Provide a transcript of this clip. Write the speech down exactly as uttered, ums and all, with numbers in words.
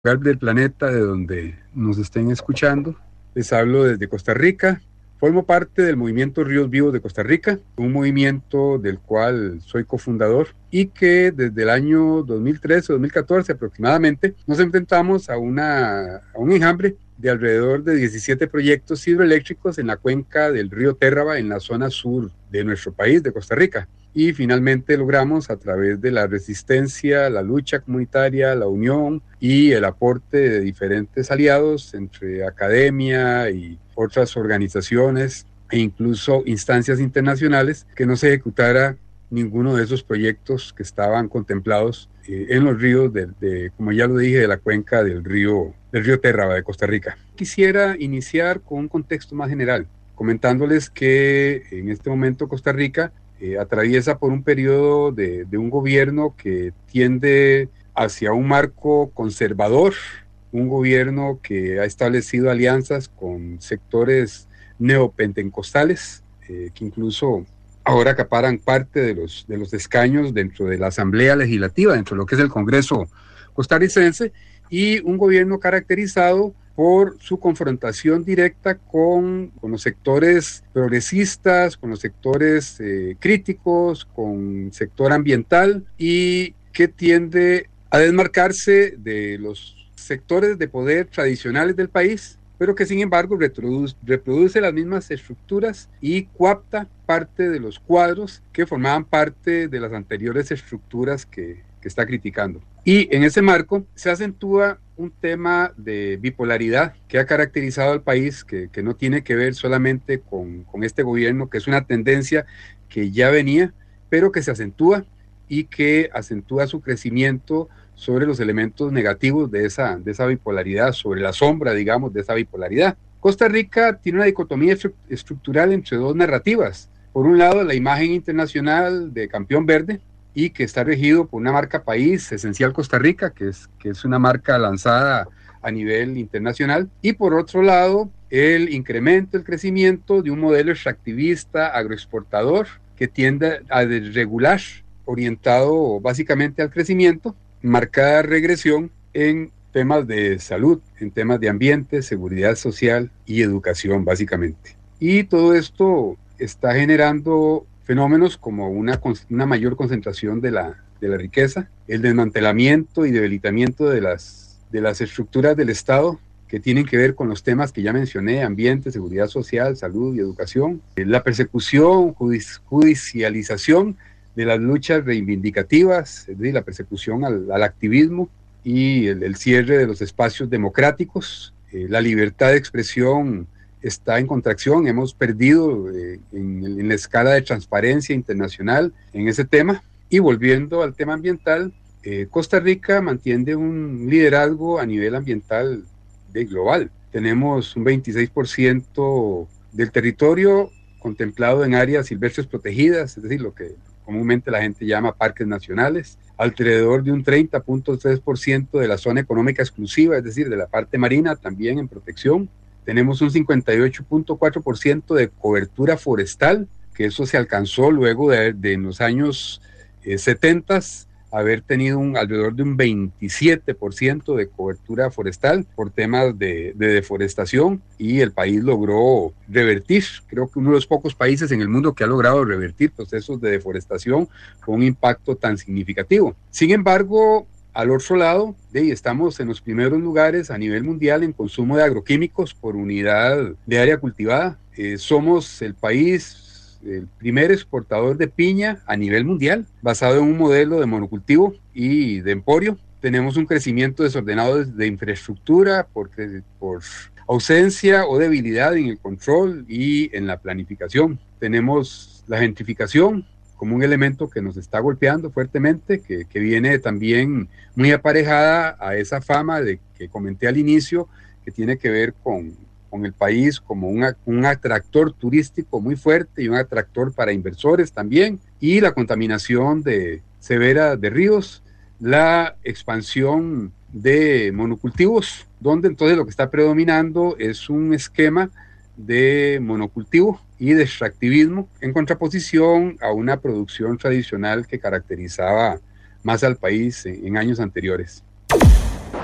lugar del planeta de donde nos estén escuchando. Les hablo desde Costa Rica. Formo parte del movimiento Ríos Vivos de Costa Rica, un movimiento del cual soy cofundador y que desde el año dos mil trece o dos mil catorce aproximadamente nos enfrentamos a, una, a un enjambre de alrededor de diecisiete proyectos hidroeléctricos en la cuenca del río Térraba, en la zona sur de nuestro país, de Costa Rica. Y finalmente logramos, a través de la resistencia, la lucha comunitaria, la unión y el aporte de diferentes aliados entre academia y otras organizaciones e incluso instancias internacionales, que no se ejecutara ninguno de esos proyectos que estaban contemplados eh, en los ríos, de, de, como ya lo dije, de la cuenca del río, del río Térraba de Costa Rica. Quisiera iniciar con un contexto más general, comentándoles que en este momento Costa Rica eh, atraviesa por un periodo de, de un gobierno que tiende hacia un marco conservador, un gobierno que ha establecido alianzas con sectores neopentecostales, eh, que incluso ahora acaparan parte de los, de los escaños dentro de la Asamblea Legislativa, dentro de lo que es el Congreso costarricense, y un gobierno caracterizado por su confrontación directa con, con los sectores progresistas, con los sectores eh, críticos, con el sector ambiental, y que tiende a desmarcarse de los sectores de poder tradicionales del país, pero que sin embargo reproduce, reproduce las mismas estructuras y coapta parte de los cuadros que formaban parte de las anteriores estructuras que, que está criticando. Y en ese marco se acentúa un tema de bipolaridad que ha caracterizado al país, que, que no tiene que ver solamente con, con este gobierno, que es una tendencia que ya venía, pero que se acentúa y que acentúa su crecimiento sobre los elementos negativos de esa, de esa bipolaridad, sobre la sombra, digamos, de esa bipolaridad. Costa Rica tiene una dicotomía estructural entre dos narrativas. Por un lado, la imagen internacional de campeón verde, y que está regido por una marca país, Esencial Costa Rica, que es, que es una marca lanzada a nivel internacional. Y por otro lado, el incremento, el crecimiento de un modelo extractivista, agroexportador, que tiende a desregular, orientado básicamente al crecimiento, marcada regresión en temas de salud, en temas de ambiente, seguridad social y educación, básicamente. Y todo esto está generando fenómenos como una, una mayor concentración de la, de la riqueza, el desmantelamiento y debilitamiento de las, de las estructuras del Estado que tienen que ver con los temas que ya mencioné: ambiente, seguridad social, salud y educación, la persecución, judici- judicialización de las luchas reivindicativas, es decir, la persecución al, al activismo y el, el cierre de los espacios democráticos. Eh, la libertad de expresión está en contracción, hemos perdido eh, en, en la escala de transparencia internacional en ese tema. Y volviendo al tema ambiental, eh, Costa Rica mantiene un liderazgo a nivel ambiental de global. Tenemos un veintiséis por ciento del territorio contemplado en áreas silvestres protegidas, es decir, lo que comúnmente la gente llama parques nacionales, alrededor de un treinta punto tres por ciento de la zona económica exclusiva, es decir, de la parte marina, también en protección. Tenemos un cincuenta y ocho punto cuatro por ciento de cobertura forestal, que eso se alcanzó luego de, de en los años eh, setenta, haber tenido un, alrededor de un veintisiete por ciento de cobertura forestal por temas de, de deforestación, y el país logró revertir, creo que uno de los pocos países en el mundo que ha logrado revertir procesos de deforestación con un impacto tan significativo. Sin embargo, al otro lado, de, estamos en los primeros lugares a nivel mundial en consumo de agroquímicos por unidad de área cultivada. Eh, somos el país, el primer exportador de piña a nivel mundial, basado en un modelo de monocultivo y de emporio. Tenemos un crecimiento desordenado de infraestructura porque, por ausencia o debilidad en el control y en la planificación. Tenemos la gentrificación como un elemento que nos está golpeando fuertemente, que, que viene también muy aparejada a esa fama de que comenté al inicio, que tiene que ver con, con el país como un, un atractor turístico muy fuerte y un atractor para inversores también, y la contaminación de, severa de ríos, la expansión de monocultivos, donde entonces lo que está predominando es un esquema de monocultivo y de extractivismo en contraposición a una producción tradicional que caracterizaba más al país en, en años anteriores.